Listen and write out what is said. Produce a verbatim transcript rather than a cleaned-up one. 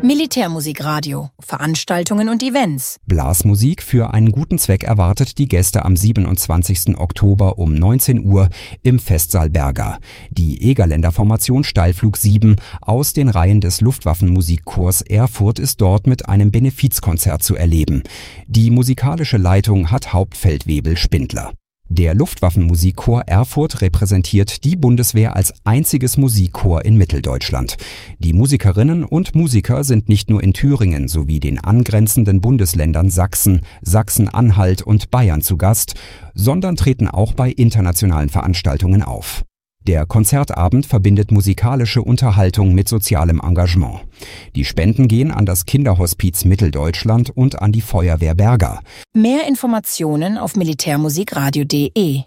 Militärmusikradio, Veranstaltungen und Events. Blasmusik für einen guten Zweck erwartet die Gäste am siebenundzwanzigsten Oktober um neunzehn Uhr im Festsaal Berga. Die Egerländer Formation Steilflug sieben aus den Reihen des Luftwaffenmusikchors Erfurt ist dort mit einem Benefizkonzert zu erleben. Die musikalische Leitung hat Hauptfeldwebel Spindler. Der Luftwaffenmusikchor Erfurt repräsentiert die Bundeswehr als einziges Musikchor in Mitteldeutschland. Die Musikerinnen und Musiker sind nicht nur in Thüringen sowie den angrenzenden Bundesländern Sachsen, Sachsen-Anhalt und Bayern zu Gast, sondern treten auch bei internationalen Veranstaltungen auf. Der Konzertabend verbindet musikalische Unterhaltung mit sozialem Engagement. Die Spenden gehen an das Kinderhospiz Mitteldeutschland und an die Feuerwehr Berga. Mehr Informationen auf militärmusikradio punkt de.